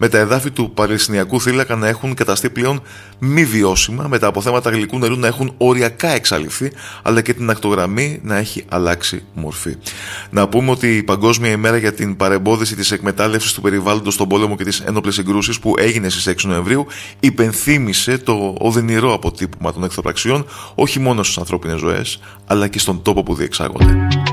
με τα εδάφη του Παλαιστινιακού θύλακα να έχουν καταστεί πλέον μη βιώσιμα, με τα αποθέματα γλυκού νερού να έχουν οριακά εξαλειφθεί, αλλά και την ακτογραμμή να έχει αλλάξει μορφή. Να πούμε ότι η Παγκόσμια ημέρα για την παρεμπόδιση της εκμετάλλευσης του περιβάλλοντος στον πόλεμο και τις ένοπλες συγκρούσεις, που έγινε στις 6 Νοεμβρίου, υπενθύμησε το οδυνηρό αποτύπωμα των εχθροπραξιών όχι μόνο στις ανθρώπινες ζωές, αλλά και στον τόπο που διεξάγονται.